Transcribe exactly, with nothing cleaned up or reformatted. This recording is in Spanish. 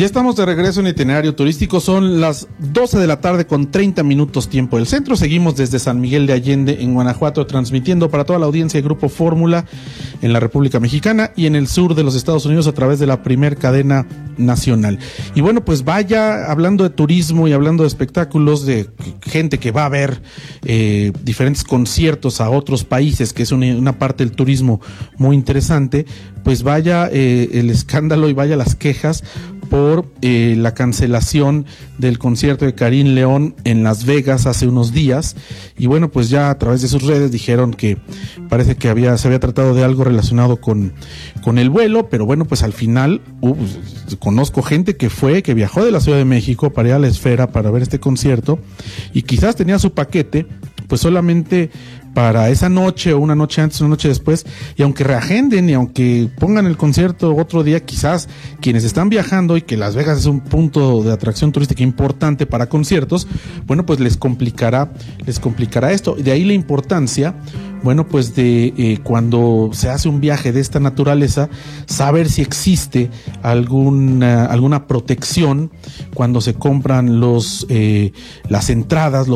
Ya estamos de regreso en Itinerario Turístico, son las doce de la tarde con treinta minutos tiempo del centro. Seguimos desde San Miguel de Allende en Guanajuato, transmitiendo para toda la audiencia de Grupo Fórmula en la República Mexicana y en el sur de los Estados Unidos a través de la primer cadena nacional. Y bueno, pues vaya, hablando de turismo y hablando de espectáculos, de gente que va a ver eh, diferentes conciertos a otros países, que es una, una parte del turismo muy interesante, pues vaya eh, el escándalo y vaya las quejas por eh, la cancelación del concierto de Karim León en Las Vegas hace unos días. Y bueno, pues ya a través de sus redes dijeron que parece que había se había tratado de algo relacionado con, con el vuelo, pero bueno, pues al final uh, conozco gente que fue, que viajó de la Ciudad de México para ir a la Esfera para ver este concierto y quizás tenía su paquete pues solamente para esa noche o una noche antes o una noche después, y aunque reagenden y aunque pongan el concierto otro día, quizás quienes están viajando y que Las Vegas es un punto de atracción turística importante para conciertos, bueno, pues les complicará, les complicará esto. De ahí la importancia, bueno, pues de eh, cuando se hace un viaje de esta naturaleza, saber si existe alguna, alguna protección cuando se compran los, eh, las entradas, los